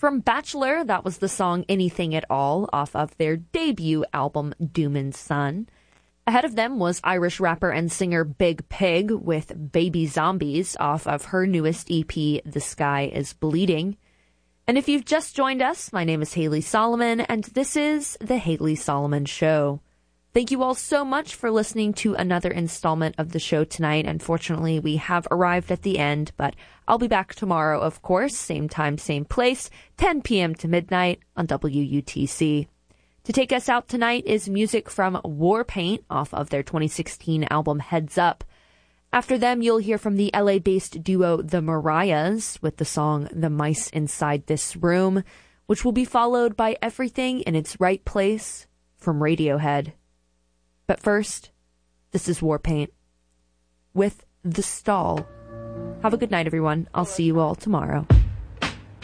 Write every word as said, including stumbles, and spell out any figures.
From Bachelor, that was the song Anything at All off of their debut album Doom and Son. Ahead of them was Irish rapper and singer Big Pig with Baby Zombies off of her newest E P, The Sky is Bleeding. And if you've just joined us, my name is Haley Solomon, and this is The Haley Solomon Show. Thank you all so much for listening to another installment of the show tonight. Unfortunately, we have arrived at the end, but I'll be back tomorrow, of course, same time, same place, ten p.m. to midnight on W U T C. To take us out tonight is music from Warpaint off of their twenty sixteen album Heads Up. After them, you'll hear from the L A-based duo The Mariahs with the song The Mice Inside This Room, which will be followed by Everything in Its Right Place from Radiohead. But first, this is Warpaint with The Stall. Have a good night, everyone. I'll see you all tomorrow.